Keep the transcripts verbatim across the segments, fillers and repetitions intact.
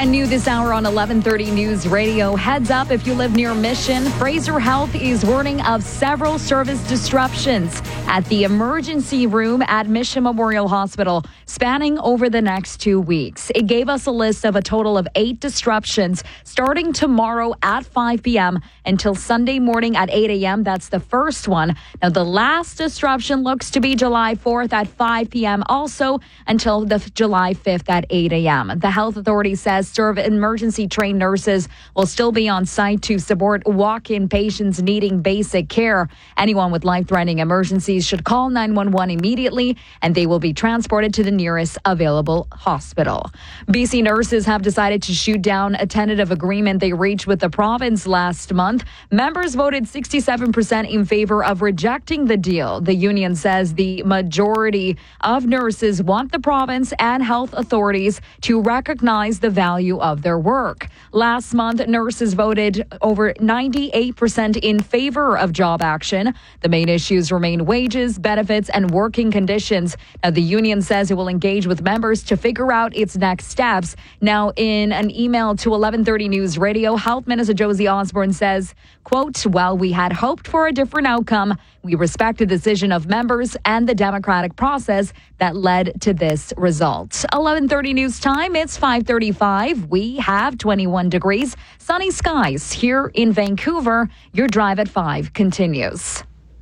And new this hour on eleven thirty News Radio. Heads up if you live near Mission. Fraser Health is warning of several service disruptions at the emergency room at Mission Memorial Hospital, spanning over the next two weeks. It gave us a list of a total of eight disruptions starting tomorrow at five p.m. until Sunday morning at eight a.m. That's the first one. Now, the last disruption looks to be July fourth at five p.m. also until the July fifth at eight a.m. The health authority says serve emergency trained nurses will still be on site to support walk-in patients needing basic care. Anyone with life-threatening emergencies should call nine one one immediately, and they will be transported to the nearest available hospital. B C nurses have decided to shoot down a tentative agreement they reached with the province last month. Members voted sixty-seven percent in favor of rejecting the deal. The union says the majority of nurses want the province and health authorities to recognize the value of their work. Last month, nurses voted over ninety-eight percent in favor of job action. The main issues remain wages, benefits, and working conditions. Now, the union says it will engage with members to figure out its next steps. Now, in an email to eleven thirty News Radio, Health Minister Josie Osborne says, quote, "While we had hoped for a different outcome, we respect the decision of members and the democratic process that led to this result." eleven thirty News time, it's five thirty-five. We have twenty-one degrees, sunny skies here in Vancouver. Your drive at five continues.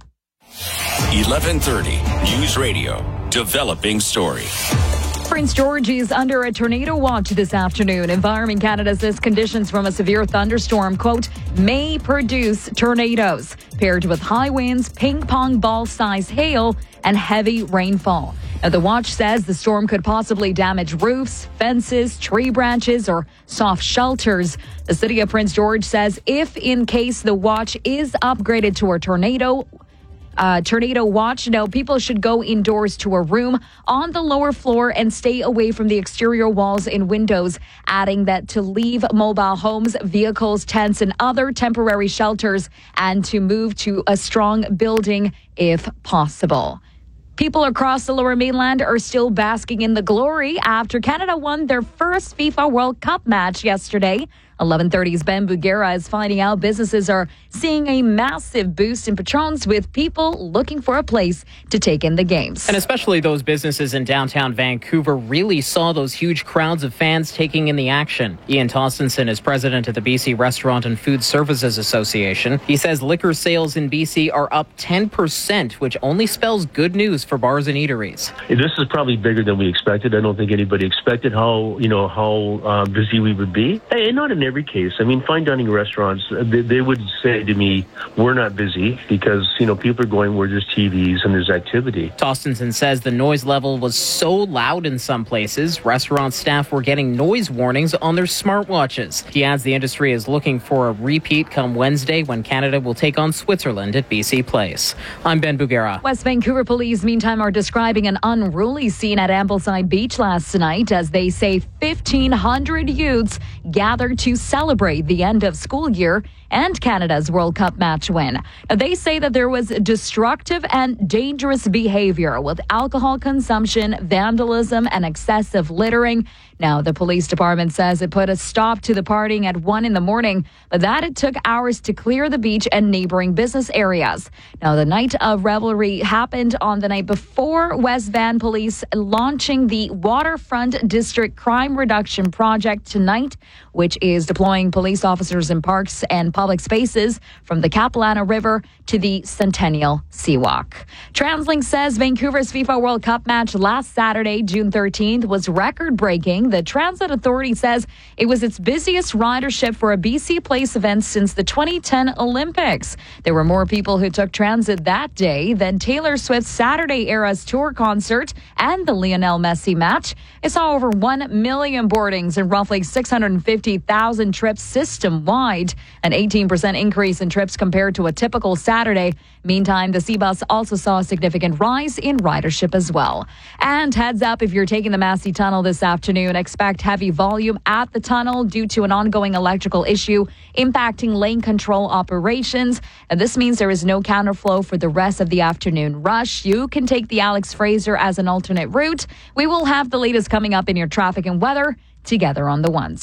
eleven thirty News Radio, developing story. Prince George is under a tornado watch this afternoon. Environment Canada says conditions from a severe thunderstorm, quote, may produce tornadoes, paired with high winds, ping-pong ball-sized hail, and heavy rainfall. Now, the watch says the storm could possibly damage roofs, fences, tree branches, or soft shelters. The city of Prince George says if in case the watch is upgraded to a tornado Uh, tornado watch. No, people should go indoors to a room on the lower floor and stay away from the exterior walls and windows, adding that to leave mobile homes, vehicles, tents, and other temporary shelters, and to move to a strong building if possible. People across the Lower Mainland are still basking in the glory after Canada won their first FIFA World Cup match yesterday. eleven thirty's Ben Bugera is finding out businesses are seeing a massive boost in patrons, with people looking for a place to take in the games. And especially those businesses in downtown Vancouver really saw those huge crowds of fans taking in the action. Ian Tostinson is president of the B C Restaurant and Food Services Association. He says liquor sales in B C are up ten percent, which only spells good news for bars and eateries. This is probably bigger than we expected. I don't think anybody expected how, you know, how uh, busy we would be. Hey, not in every case. I mean, fine dining restaurants, they, they would say to me, we're not busy because, you know, people are going where there's T Vs and there's activity. Tostinson says the noise level was so loud in some places, restaurant staff were getting noise warnings on their smartwatches. He adds the industry is looking for a repeat come Wednesday when Canada will take on Switzerland at B C Place. I'm Ben Bugera. West Vancouver police, meantime, are describing an unruly scene at Ambleside Beach last night as they say fifteen hundred youths gathered to celebrate the end of school year and Canada's World Cup match win. They say that there was destructive and dangerous behavior with alcohol consumption, vandalism, and excessive littering. Now, the police department says it put a stop to the partying at one in the morning, but that it took hours to clear the beach and neighboring business areas. Now, the night of revelry happened on the night before West Van Police launching the Waterfront District Crime Reduction Project tonight, which is deploying police officers in parks and public spaces from the Capilano River to the Centennial Seawalk. TransLink says Vancouver's FIFA World Cup match last Saturday, June thirteenth, was record-breaking. The Transit Authority says it was its busiest ridership for a B C Place event since the twenty ten Olympics. There were more people who took transit that day than Taylor Swift's Saturday Eras Tour concert and the Lionel Messi match. It saw over one million boardings and roughly six hundred fifty thousand trips system-wide, an eighteen percent increase in trips compared to a typical Saturday. Meantime, the C-Bus also saw a significant rise in ridership as well. And heads up, if you're taking the Massey Tunnel this afternoon, expect heavy volume at the tunnel due to an ongoing electrical issue impacting lane control operations. And this means there is no counterflow for the rest of the afternoon rush. You can take the Alex Fraser as an alternate route. We will have the latest coming up in your traffic and weather together on the ones.